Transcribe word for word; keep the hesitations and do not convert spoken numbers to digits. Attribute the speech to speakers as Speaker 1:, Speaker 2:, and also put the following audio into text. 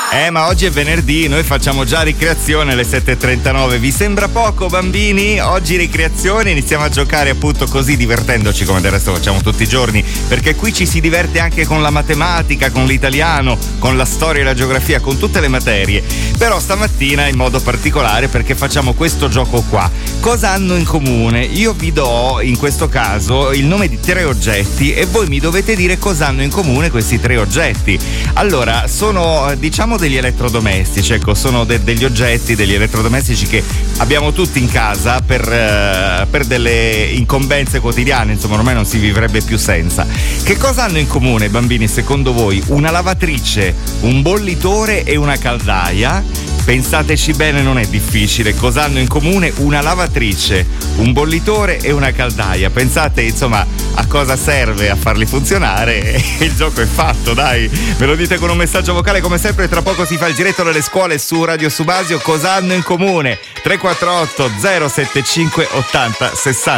Speaker 1: Eh, ma oggi è venerdì, noi facciamo già ricreazione alle sette e trentanove. Vi sembra poco, bambini? Oggi ricreazione, iniziamo a giocare appunto così, divertendoci come del resto facciamo tutti i giorni, perché qui ci si diverte anche con la matematica, con l'italiano, con la storia e la geografia, con tutte le materie. Però stamattina in modo particolare perché facciamo questo gioco qua. Cosa hanno in comune? Io vi do in questo caso il nome di tre oggetti e voi mi dovete dire cosa hanno in comune questi tre oggetti. Allora, sono diciamo degli elettrodomestici, ecco, sono de- degli oggetti, degli elettrodomestici che abbiamo tutti in casa per, uh, per delle incombenze quotidiane, insomma ormai non si vivrebbe più senza. Che cosa hanno in comune, bambini, secondo voi? Una lavatrice, un bollitore e una caldaia? Pensateci bene, non è difficile. Cosa hanno in comune? Una lavatrice, un bollitore e una caldaia. Pensate insomma a cosa serve a farli funzionare e il gioco è fatto, dai. Me lo dite con un messaggio vocale come sempre, tra poco si fa il giretto delle scuole su Radio Subasio. Cosa hanno in comune? tre quattro otto zero sette cinque ottanta sessanta.